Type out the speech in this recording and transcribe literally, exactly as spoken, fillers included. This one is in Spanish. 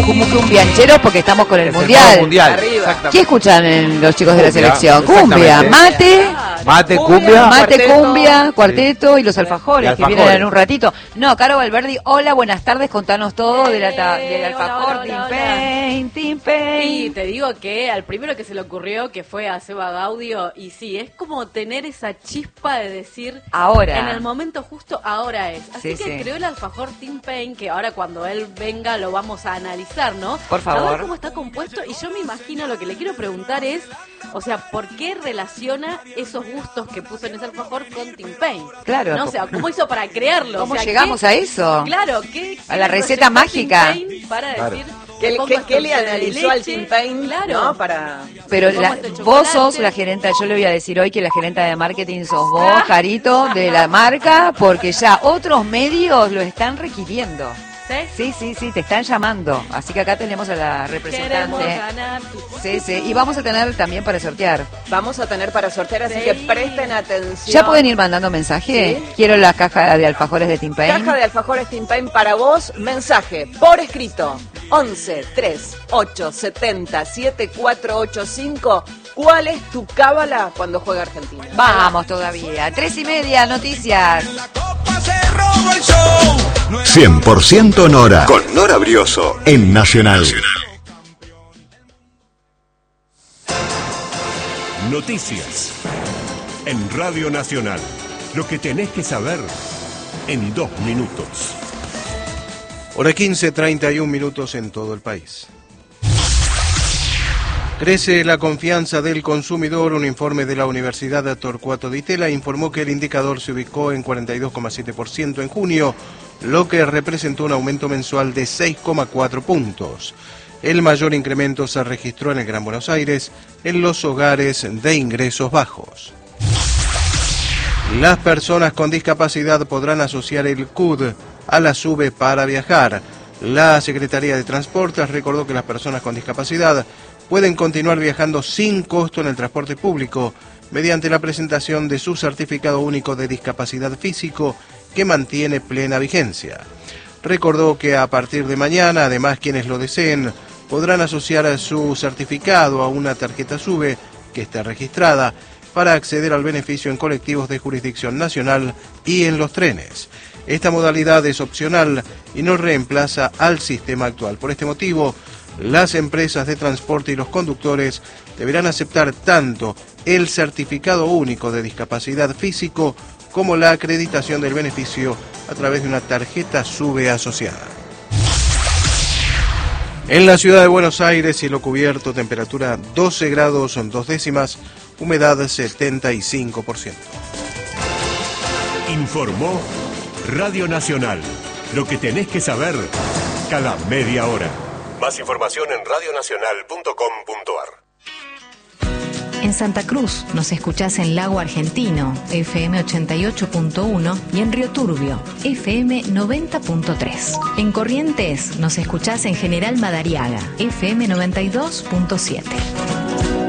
Como cumbiancheros porque estamos con el Es mundial. El mundial. ¿Qué escuchan en los chicos de la Cumbia, selección? Cumbia, mate, mate, cumbia, mate, cuarteto. cumbia, cuarteto y los alfajores, Y alfajores. que vienen en un ratito. No, Caro Valverdi, hola, buenas tardes, contanos todo de la ta- Eh, del alfajor, hola, Team hola, Pain, Team Y Pain. te digo que al primero que se le ocurrió, que fue a Seba Gaudio, y sí, es como tener esa chispa de decir, Ahora. en el momento justo, ahora es. Así Sí, que sí. creó el alfajor Team Pain, que ahora cuando él venga lo vamos a analizar, ¿no? Por favor. A ver cómo está compuesto, y yo me imagino, lo que le quiero preguntar es, o sea, ¿por qué relaciona esos gustos que puso en ese alfajor con Team Pain? Claro. ¿No? O sea, ¿cómo hizo para crearlo? ¿Cómo O sea, llegamos ¿qué- a eso? Claro, ¿qué, A qué la le receta proyectó mágica. Team Pain para Claro. decir, ¿Qué, pongo qué, este qué le dulce de analizó al leche? Team Pain, Claro. ¿no? Para... Pero Pongo la- este vos sos chocolate. la gerenta, yo le voy a decir hoy que la gerenta de marketing sos vos, Carito, de la marca, porque ya otros medios lo están requiriendo. ¿Sí? Sí, sí, sí, te están llamando. Así que acá tenemos a la Queremos representante. ganar. Sí, sí, y vamos a tener también para sortear. Vamos a tener para sortear, así Sí. que presten atención. ¿Ya pueden ir mandando mensaje? Sí. Quiero la caja de alfajores de Team Pain. Caja de alfajores Team Pain para vos, mensaje por escrito once tres ocho setenta setenta y cuatro ochenta y cinco. ¿Cuál es tu cábala cuando juega Argentina? Vamos todavía. Tres y media, noticias. cien por ciento Nora. Con Nora Brioso en Nacional. Noticias. En Radio Nacional. Lo que tenés que saber en dos minutos. Hora quince, treinta y un minutos en todo el país. Crece la confianza del consumidor. Un informe de la Universidad Torcuato Di Tella informó que el indicador se ubicó en cuarenta y dos coma siete por ciento en junio, lo que representó un aumento mensual de seis coma cuatro puntos. El mayor incremento se registró en el Gran Buenos Aires, en los hogares de ingresos bajos. Las personas con discapacidad podrán asociar el C U D a la SUBE para viajar. La Secretaría de Transportes recordó que las personas con discapacidad pueden continuar viajando sin costo en el transporte público mediante la presentación de su certificado único de discapacidad físico que mantiene plena vigencia. Recordó que a partir de mañana, además, quienes lo deseen podrán asociar su certificado a una tarjeta SUBE que esté registrada para acceder al beneficio en colectivos de jurisdicción nacional y en los trenes. Esta modalidad es opcional y no reemplaza al sistema actual. Por este motivo, las empresas de transporte y los conductores deberán aceptar tanto el certificado único de discapacidad físico como la acreditación del beneficio a través de una tarjeta SUBE asociada. En la ciudad de Buenos Aires, cielo cubierto, temperatura doce grados son dos décimas, humedad setenta y cinco por ciento. Informó Radio Nacional. Lo que tenés que saber cada media hora. Más información en radio nacional punto com punto ar. En Santa Cruz nos escuchás en Lago Argentino, F M ochenta y ocho punto uno, y en Río Turbio, F M noventa punto tres. En Corrientes nos escuchás en General Madariaga, F M noventa y dos punto siete.